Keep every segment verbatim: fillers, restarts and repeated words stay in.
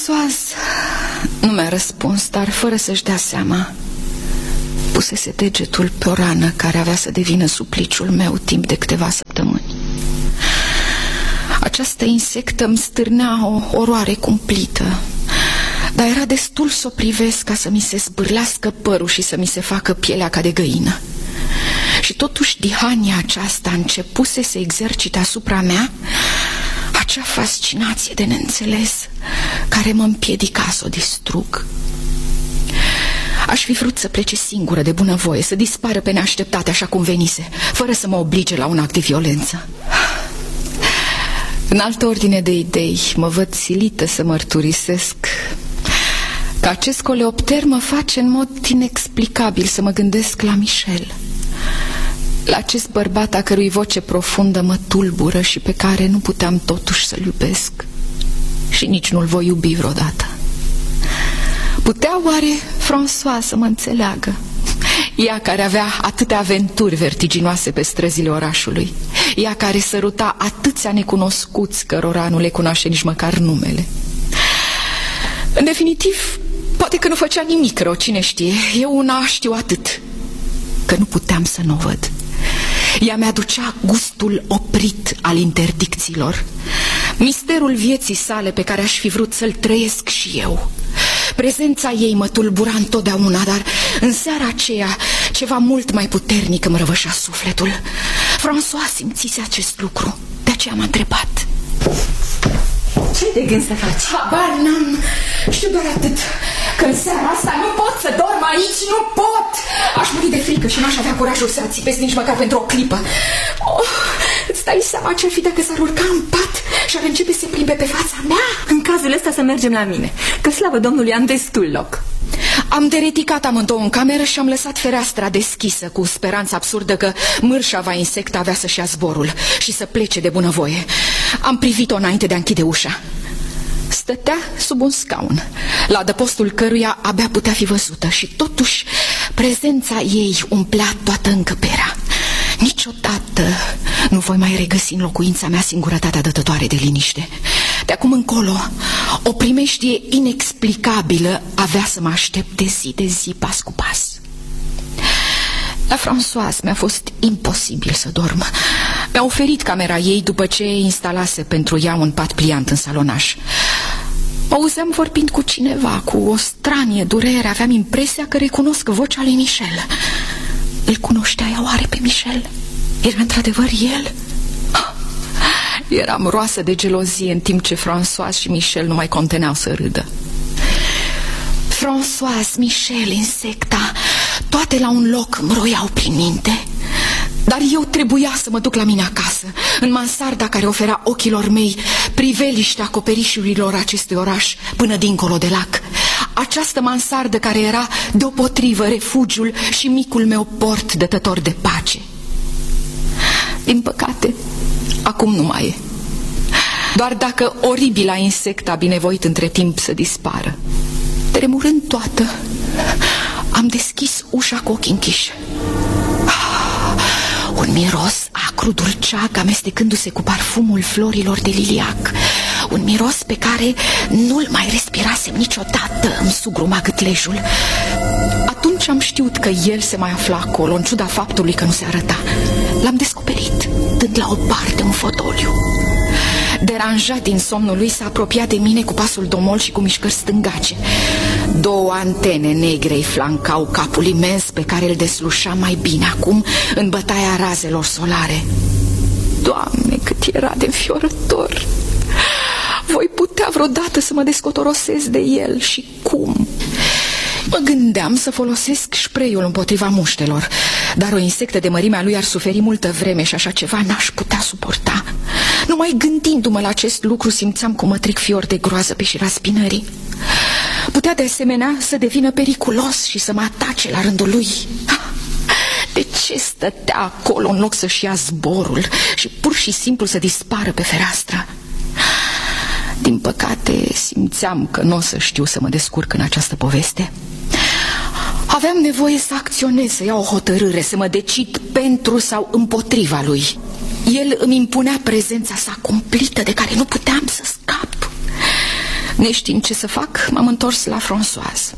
Françoise nu mi-a răspuns, dar fără să-și dea seama, pusese degetul pe o rană care avea să devină supliciul meu timp de câteva săptămâni. Această insectă îmi stârnea o oroare cumplită, dar era destul să o privesc ca să mi se zbârlească părul și să mi se facă pielea ca de găină. Și totuși dihania aceasta începuse să exercite asupra mea acea fascinație de neînțeles care mă împiedica să o distrug. Aș fi vrut să plece singură de bunăvoie, să dispară pe neașteptate așa cum venise, fără să mă oblige la un act de violență. În altă ordine de idei, mă văd silită să mărturisesc că acest coleopter mă face în mod inexplicabil să mă gândesc la Michel, la acest bărbat a cărui voce profundă mă tulbură și pe care nu puteam totuși să-l iubesc și nici nu-l voi iubi vreodată. Putea oare François să mă înțeleagă? Ea care avea atâtea aventuri vertiginoase pe străzile orașului, ea care săruta atâția necunoscuți cărora nu le cunoaște nici măcar numele. În definitiv, poate că nu făcea nimic rău, cine știe. Eu una știu atât, că nu puteam să nu o văd. Ea mi-aducea gustul oprit al interdicțiilor, misterul vieții sale pe care aș fi vrut să-l trăiesc și eu. Prezența ei mă tulbura întotdeauna, dar în seara aceea ceva mult mai puternic îmi răvășea sufletul. François simțise acest lucru, de aceea m-a întrebat: ce de gând să faci? Habar n-am, știu doar atât, că în seara asta nu pot să dorm aici, nu pot. Aș muri de frică și n-aș avea curajul să ațipesc nici măcar pentru o clipă. Oh, îți dai seama ce-ar fi dacă s-ar urca în pat și ar începe să se plimbe pe fața mea? În cazul ăsta să mergem la mine, că slavă Domnului am destul loc. Am dereticat amândouă în cameră și am lăsat fereastra deschisă, cu speranța absurdă că mârșava insectă avea să-și ia zborul și să plece de bunăvoie. Am privit-o înainte de a închide ușa. Stătea sub un scaun, la adăpostul căruia abia putea fi văzută, și totuși prezența ei umplea toată încăperea. Niciodată nu voi mai regăsi în locuința mea singurătatea dătătoare de liniște. De acum încolo, o primejdie inexplicabilă avea să mă aștepte zi de zi, pas cu pas. La Françoise mi-a fost imposibil să dorm. Mi-a oferit camera ei după ce instalase pentru ea un pat pliant în salonaș. Mă auzeam vorbind cu cineva, cu o stranie durere. Aveam impresia că recunosc vocea lui Michel. Îl cunoștea ea oare pe Michel? Era într-adevăr el? Eram roasă de gelozie, în timp ce François și Michel nu mai conteneau să râdă. François, Michel, insecta, toate la un loc îmi roiau prin minte. Dar eu trebuia să mă duc la mine acasă, în mansarda care oferea ochilor mei priveliștea acoperișurilor acestui oraș până dincolo de lac. Această mansardă care era deopotrivă refugiul și micul meu port dătător de pace. Din păcate, acum nu mai e. Doar dacă oribila insectă a binevoit între timp să dispară. Tremurând toată, am deschis ușa cu ochii închiși. Un miros acru dulceac amestecându-se cu parfumul florilor de liliac. Un miros pe care nu-l mai respirasem niciodată, îmi sugruma gâtlejul. Atunci am știut că el se mai afla acolo, în ciuda faptului că nu se arăta. L-am descoperit, dând la o parte un fotoliu. Deranjat din somnul lui, s-a apropiat de mine cu pasul domol și cu mișcări stângace. Două antene negre îi flancau capul imens pe care îl deslușa mai bine acum în bătaia razelor solare. Doamne, cât era de înfiorător! Voi putea vreodată să mă descotorosesc de el și cum? Mă gândeam să folosesc spray-ul împotriva muștelor, dar o insectă de mărimea lui ar suferi multă vreme și așa ceva n-aș putea suporta. Numai gândindu-mă la acest lucru simțeam cum mă trec fior de groază pe șira spinării. Putea de asemenea să devină periculos și să mă atace la rândul lui. De ce stătea acolo în loc să-și ia zborul și pur și simplu să dispară pe fereastră? Din păcate, simțeam că nu o să știu să mă descurc în această poveste. Aveam nevoie să acționez, să iau o hotărâre, să mă decid pentru sau împotriva lui. El îmi impunea prezența sa cumplită de care nu puteam să scap. Neștiind ce să fac, m-am întors la Françoise.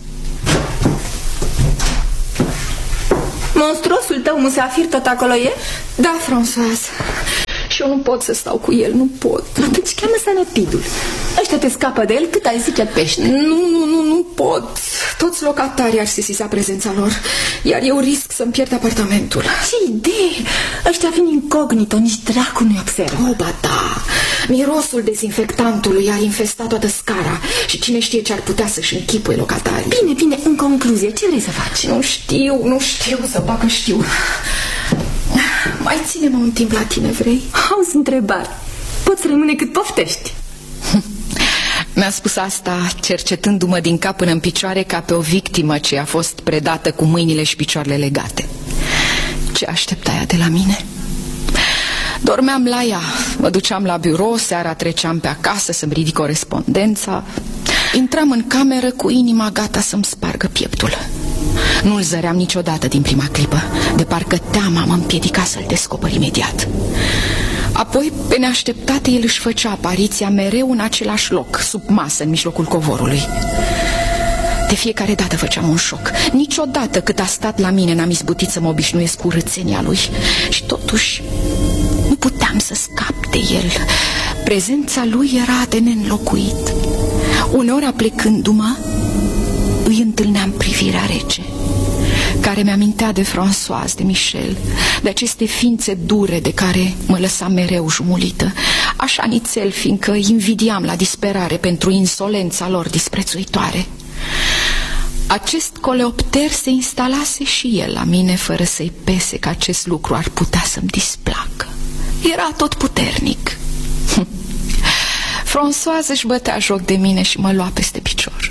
Monstruosul tău musafir tot acolo e? Da, Françoise. Și eu nu pot să stau cu el, nu pot. Atunci cheamă sănăpidul. Ăștia te scapă de el cât ai zice pește. Nu, nu, nu, nu pot. Toți locatarii ar sesisa prezența lor, iar eu risc să-mi pierd apartamentul. Ce idee! Ăștia vin incognito, nici dracu nu-i observă. O, ba da. Mirosul dezinfectantului a infestat toată scara și cine știe ce ar putea să-și închipuie locatarii. Bine, bine, în concluzie, ce vrei să faci? Nu știu, nu știu să fac, că știu. Mai ține-mă un timp la tine, vrei? Auzi întrebare. Poți rămâne cât poftești. Mi-a spus asta cercetându-mă din cap până în picioare ca pe o victimă ce a fost predată cu mâinile și picioarele legate. Ce aștepta ea de la mine? Dormeam la ea, mă duceam la birou, seara treceam pe acasă să-mi ridic corespondența. Intram în cameră cu inima gata să-mi spargă pieptul. Nu-l zăream niciodată din prima clipă, de parcă teama mă împiedica să-l descoper imediat. Apoi, pe neașteptate, el își făcea apariția mereu în același loc, sub masă, în mijlocul covorului. De fiecare dată făceam un șoc. Niciodată cât a stat la mine n-am izbutit să mă obișnuiesc cu râțenia lui. Și totuși nu puteam să scap de el. Prezența lui era de neînlocuit. Uneori, aplecându-mă, îi întâlneam privirea rece, care mi-amintea de Françoise, de Michel, de aceste ființe dure de care mă lăsa mereu jumulită, așa nițel, fiindcă invidiam la disperare pentru insolența lor disprețuitoare. Acest coleopter se instalase și el la mine, fără să-i pese că acest lucru ar putea să-mi displacă. Era tot puternic. Françoise își bătea joc de mine și mă lua peste picior.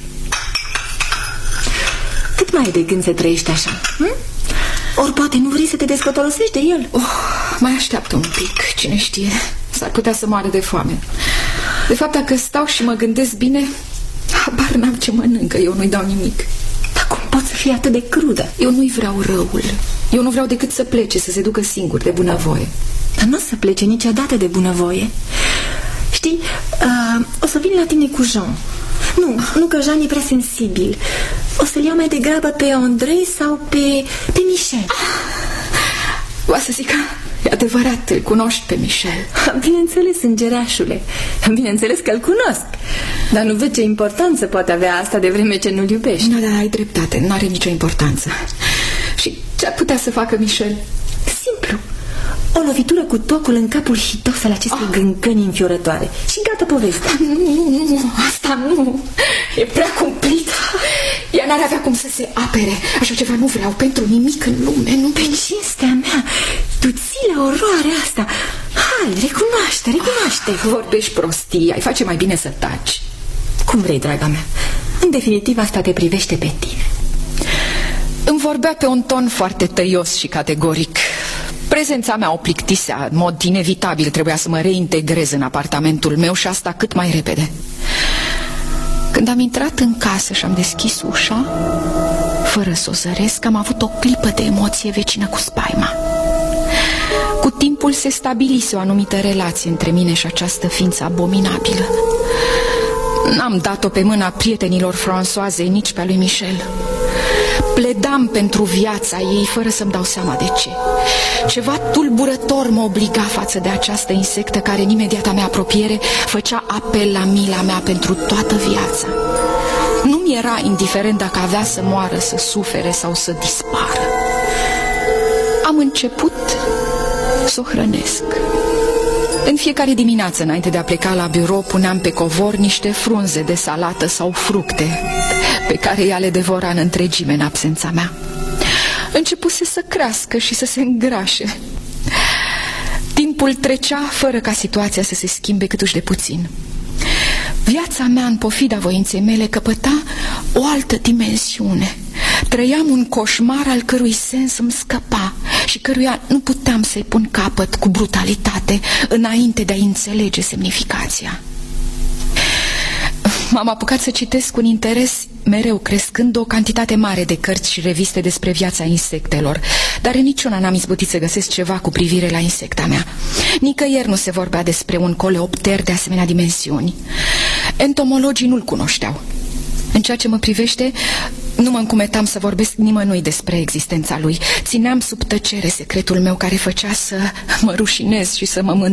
Cât mai ai de gând să trăiești așa? Hm? Ori poate nu vrei să te descotorosești de el? Oh, mai așteaptă un pic, cine știe. S-ar putea să moară de foame. De fapt, dacă stau și mă gândesc bine, habar n-am ce mănâncă, eu nu-i dau nimic. Dar cum poți să fii atât de crudă? Eu nu-i vreau răul. Eu nu vreau decât să plece, să se ducă singur, de bunăvoie. Dar nu o să plece niciodată de bunăvoie. Știi, uh, o să vin la tine cu Jean. Nu, nu că Jean e prea sensibil. O să-l iau mai degrabă pe Andrei sau pe, pe Michel. O să zic că e adevărat, îl cunoști pe Michel. Bineînțeles, îngerașule. Bineînțeles că îl cunosc. Dar nu văd ce importanță poate avea asta de vreme ce nu-l iubești. Nu, dar ai dreptate, nu are nicio importanță. Și ce ar putea să facă Michel? Simplu. O lovitură cu tocul în capul hitos al acestei ah. gângăni înfiorătoare. Și gata povestea. Nu, nu, nu, asta nu. E prea cumplit. Ea n-ar avea cum să se apere. Așa ceva nu vreau pentru nimic în lume. Nu. Pe cinstea mea, tu ții la oroarea asta. Hai, recunoaște, recunoaște. Ah, vorbești prostii, ai face mai bine să taci. Cum vrei, draga mea. În definitiv, asta te privește pe tine. Îmi vorbea pe un ton foarte tăios și categoric. Prezența mea o plictisea, în mod inevitabil trebuia să mă reintegrez în apartamentul meu și asta cât mai repede. Când am intrat în casă și am deschis ușa, fără să o zăresc, am avut o clipă de emoție vecină cu spaima. Cu timpul se stabilise o anumită relație între mine și această ființă abominabilă. N-am dat-o pe mâna prietenilor Françoisei, nici pe a lui Michel. Pledam pentru viața ei fără să-mi dau seama de ce. Ceva tulburător mă obliga față de această insectă care în imediata mea apropiere făcea apel la mila mea pentru toată viața. Nu mi era indiferent dacă avea să moară, să sufere sau să dispară. Am început să o hrănesc. În fiecare dimineață, înainte de a pleca la birou, puneam pe covor niște frunze de salată sau fructe pe care ea le devora în întregime în absența mea. Începuse să crească și să se îngrașe. Timpul trecea fără ca situația să se schimbe câtuși de puțin. Viața mea, în pofida voinței mele, căpăta o altă dimensiune. Trăiam un coșmar al cărui sens îmi scăpa și căruia nu puteam să-i pun capăt cu brutalitate înainte de a înțelege semnificația. M-am apucat să citesc cu un interes mereu crescând o cantitate mare de cărți și reviste despre viața insectelor, dar în niciuna n-am izbutit să găsesc ceva cu privire la insecta mea. Nicăieri nu se vorbea despre un coleopter de asemenea dimensiuni. Entomologii nu-l cunoșteau. În ceea ce mă privește, nu mă încumetam să vorbesc nimănui despre existența lui. Țineam sub tăcere secretul meu care făcea să mă rușinez și să mă mândresc.